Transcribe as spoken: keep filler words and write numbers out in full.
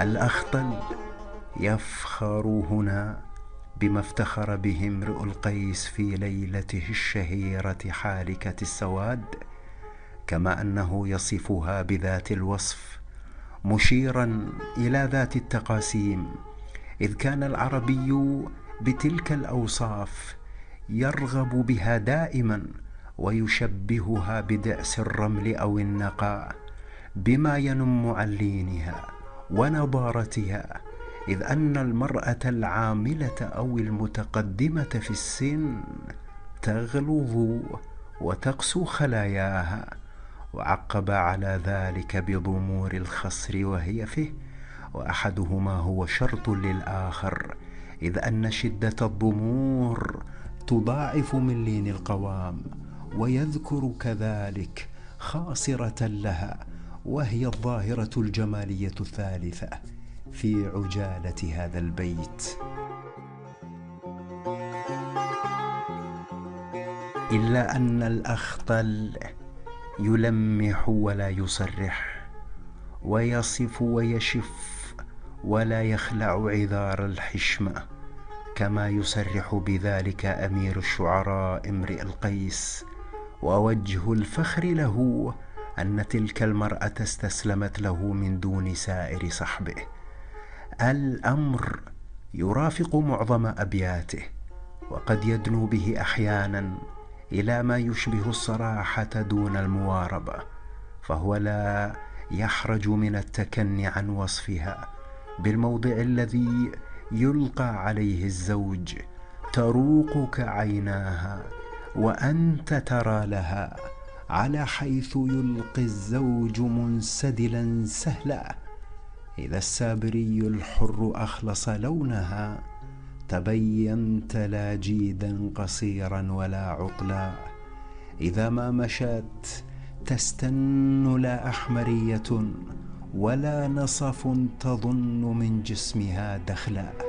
الأخطل يفخر هنا بما افتخر به امرؤ القيس في ليلته الشهيرة حالكة السواد، كما أنه يصفها بذات الوصف، مشيرا إلى ذات التقاسيم، إذ كان العربي بتلك الأوصاف يرغب بها دائما، ويشبهها بدأس الرمل أو النقاء، بما ينم عن لينها ونضارتها، إذ أن المرأة العاملة أو المتقدمة في السن تغلظ وتقسو خلاياها. وعقب على ذلك بضمور الخصر وهي فيه، وأحدهما هو شرط للآخر، إذ أن شدة الضمور تضاعف من لين القوام. ويذكر كذلك خاصرة لها، وهي الظاهرة الجمالية الثالثة في عجالة هذا البيت. إلا أن الأخطل يلمح ولا يصرح، ويصف ويشف ولا يخلع عذار الحشمة، كما يصرح بذلك أمير الشعراء امرئ القيس. ووجه الفخر له أن تلك المرأة استسلمت له من دون سائر صحبه. الأمر يرافق معظم أبياته، وقد يدنو به أحيانا إلى ما يشبه الصراحة دون المواربة، فهو لا يحرج من التكني عن وصفها بالموضع الذي يلقى عليه الزوج: تروقك عيناها وأنت ترى لها، على حيث يلقي الزوج منسدلا سهلا. إذا السابري الحر أخلص لونها، تبينت لا جيدا قصيرا ولا عطلا. إذا ما مشت تستن لا أحمرية، ولا نصف تظن من جسمها دخلا.